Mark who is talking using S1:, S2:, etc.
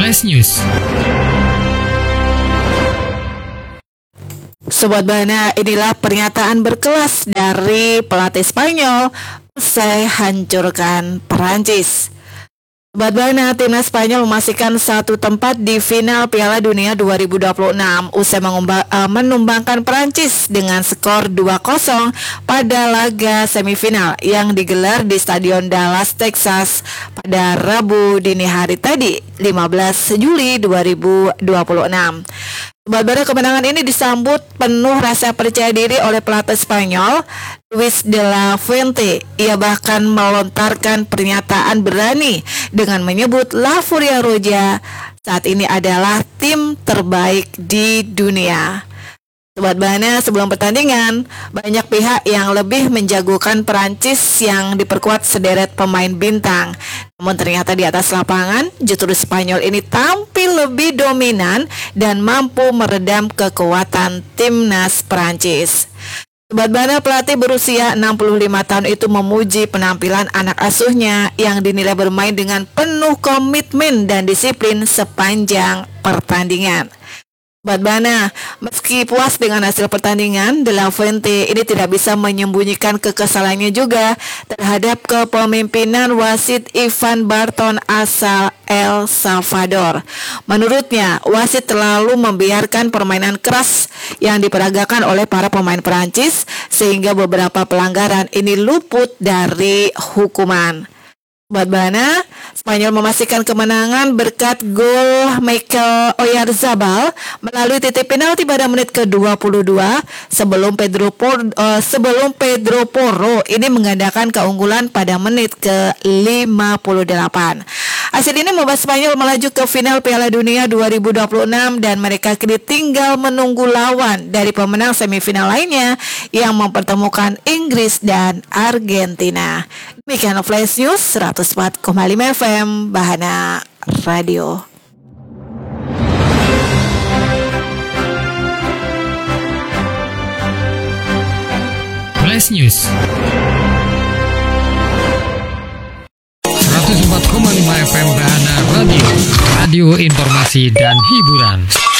S1: Flash News.
S2: Sobat Bahana, inilah pernyataan berkelas dari pelatih Spanyol usai hancurkan Perancis. Sobat Bahana, timnas Spanyol memastikan satu tempat di final Piala Dunia 2026 usai menumbangkan Perancis dengan skor 2-0 pada laga semifinal yang digelar di Stadion Dallas, Texas pada Rabu dini hari tadi, 15 Juli 2026. Sobat Bahana, kemenangan ini disambut penuh rasa percaya diri oleh pelatih Spanyol, Luis de la Fuente. Ia bahkan melontarkan pernyataan berani dengan menyebut La Furia Roja saat ini adalah tim terbaik di dunia. Sobat Bahana, sebelum pertandingan, banyak pihak yang lebih menjagokan Perancis yang diperkuat sederet pemain bintang. Namun ternyata di atas lapangan, justru Spanyol ini tampil lebih dominan dan mampu meredam kekuatan timnas Perancis. Sobat Bahana, pelatih berusia 65 tahun itu memuji penampilan anak asuhnya yang dinilai bermain dengan penuh komitmen dan disiplin sepanjang pertandingan. Sobat Bahana, meski puas dengan hasil pertandingan, De La Fuente ini tidak bisa menyembunyikan kekesalannya juga terhadap kepemimpinan wasit Ivan Barton asal El Salvador. Menurutnya, wasit terlalu membiarkan permainan keras yang diperagakan oleh para pemain Perancis sehingga beberapa pelanggaran ini luput dari hukuman. Sobat Bahana, Spanyol memastikan kemenangan berkat gol Mikel Oyarzabal melalui titik penalti pada menit ke-22 sebelum Pedro Porro ini menggandakan keunggulan pada menit ke-58. Hasil ini membuat Spanyol melaju ke final Piala Dunia 2026 dan mereka kini tinggal menunggu lawan dari pemenang semifinal lainnya yang mempertemukan Inggris dan Argentina. Demikian Flash News 104,5 FM Bahana Radio.
S1: Flash News 104,5 FM Bahana Radio. Radio informasi dan hiburan.